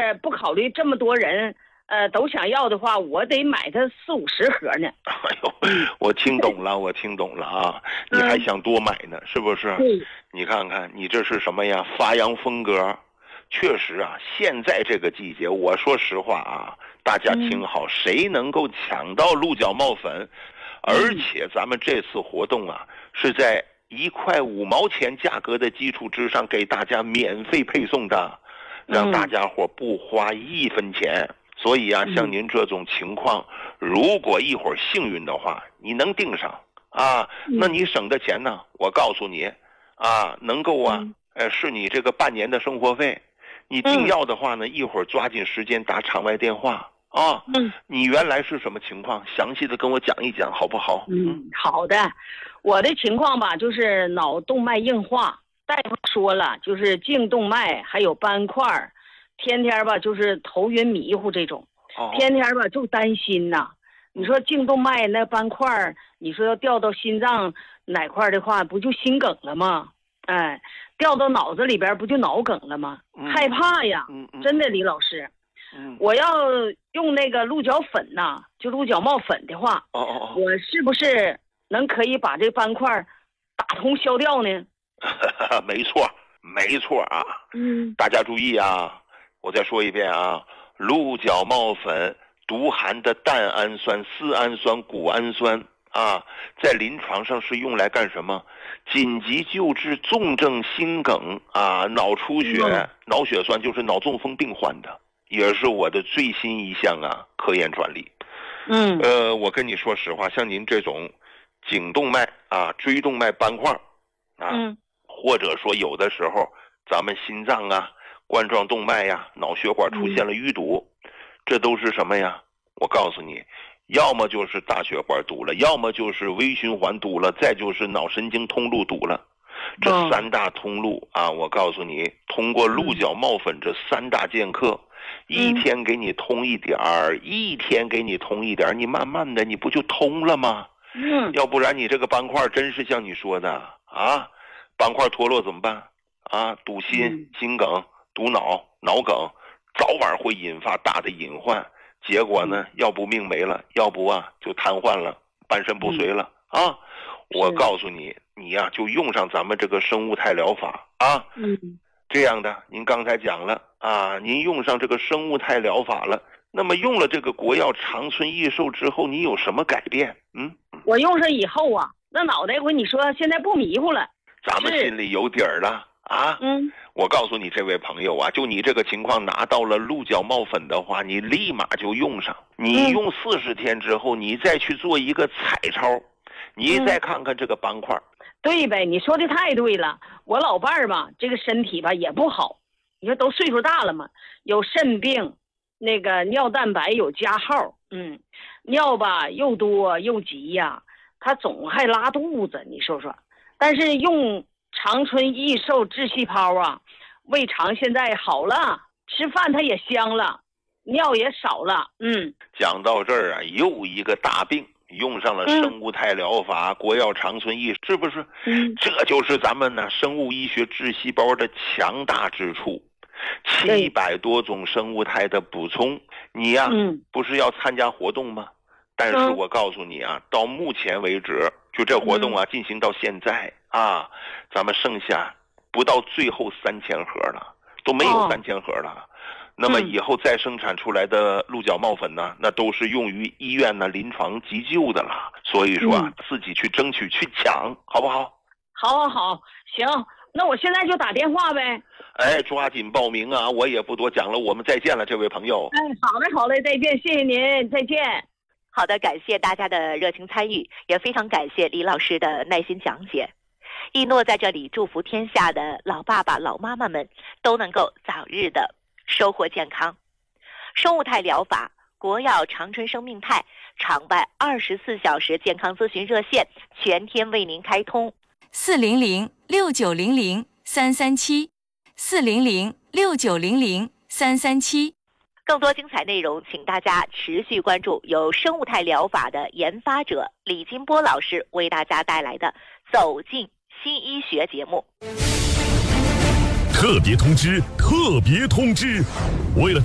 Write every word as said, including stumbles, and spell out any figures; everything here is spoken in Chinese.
是不考虑这么多人，呃，都想要的话，我得买它四五十盒呢。 哎呦，我听懂了，我听懂了啊！你还想多买呢，是不是？ 嗯， 你看看，你这是什么呀？发扬风格。确实啊，现在这个季节，我说实话啊，大家听好，嗯、谁能够抢到鹿角帽粉？而且咱们这次活动啊，是在一块五毛钱价格的基础之上，给大家免费配送的，让大家伙不花一分钱。嗯、所以啊，像您这种情况，如果一会儿幸运的话，你能订上啊，那你省的钱呢？我告诉你，啊，能够啊，呃，是你这个半年的生活费。你订要的话呢，一会儿抓紧时间打场外电话啊。嗯，你原来是什么情况？详细的跟我讲一讲，好不好？ 嗯，好的。我的情况吧，就是脑动脉硬化，大夫说了，就是颈动脉还有斑块，天天吧就是头晕迷糊这种，哦、天天吧就担心呐。你说颈动脉那斑块，你说要掉到心脏哪块的话，不就心梗了吗？哎，掉到脑子里边不就脑梗了吗？嗯、害怕呀，嗯嗯、真的，李老师，嗯、我要用那个鹿角粉呐，就鹿角帽粉的话，哦哦哦，我是不是能可以把这斑块打通消掉呢？ 没错，没错啊。嗯，大家注意啊，我再说一遍啊，鹿角帽粉独含的蛋氨酸、丝氨酸、谷氨酸。啊，在临床上是用来干什么？紧急救治重症心梗啊、脑出血、嗯、脑血栓，就是脑中风病患的，也是我的最新一项啊科研专利。嗯，呃，我跟你说实话，像您这种颈动脉啊、椎动脉斑块啊，嗯、或者说有的时候咱们心脏啊、冠状动脉呀、脑血管出现了淤堵，嗯、这都是什么呀？我告诉你。要么就是大血管堵了，要么就是微循环堵了，再就是脑神经通路堵了。这三大通路啊，我告诉你，通过鹿角帽粉这三大剑客，嗯、一天给你通一点儿，一天给你通一点儿，你慢慢的你不就通了吗？嗯，要不然你这个斑块真是像你说的啊，斑块脱落怎么办？啊，堵心、心梗、堵脑、脑梗，早晚会引发大的隐患。结果呢，要不命没了，要不啊就瘫痪了，半身不遂了、嗯、啊！我告诉你，你呀、啊、就用上咱们这个生物肽疗法啊。嗯，这样的，您刚才讲了啊，您用上这个生物肽疗法了，那么用了这个国药长春益寿之后，你有什么改变？嗯， 我用上以后啊，那脑袋我你说现在不迷糊了， 咱们心里有底儿了啊。嗯。我告诉你这位朋友啊，就你这个情况拿到了鹿角帽粉的话，你立马就用上。你用四十天之后，你再去做一个彩超，你再看看这个斑块。 嗯、对呗，你说的太对了。我老伴儿吧，这个身体吧也不好，你说都岁数大了嘛，有肾病，那个尿蛋白有加号，嗯，尿吧又多又急呀，他总还拉肚子，你说说。但是用长春益寿治细胞啊，胃肠现在好了，吃饭它也香了，尿也少了。嗯， 讲到这儿啊，又一个大病，用上了生物肽疗法、嗯、国药长春益，是不是？嗯，这就是咱们呢生物医学治细胞的强大之处。七百多种生物肽的补充，你呀、啊嗯，不是要参加活动吗？但是我告诉你啊，到目前为止，就这活动啊、嗯、进行到现在啊，咱们剩下不到最后三千盒了，都没有三千盒了。哦、那么以后再生产出来的鹿角帽粉呢，那都是用于医院呢临床急救的了。所以说啊，嗯、自己去争取去抢，好不好？ 好，好，好，行，那我现在就打电话呗。 哎，抓紧报名啊！我也不多讲了，我们再见了，这位朋友。 哎，好嘞，好嘞，再见，谢谢您，再见。 好的，感谢大家的热情参与，也非常感谢李老师的耐心讲解。一诺在这里祝福天下的老爸爸老妈妈们都能够早日的收获健康。生物肽疗法国药长春生命肽场外二十四小时健康咨询热线全天为您开通， 四零零六九零零三三七，四零零六九零零三三七。 更多精彩内容，请大家持续关注由生物肽疗法的研发者李金波老师为大家带来的《走进新医学》节目。 特别通知，特别通知！为了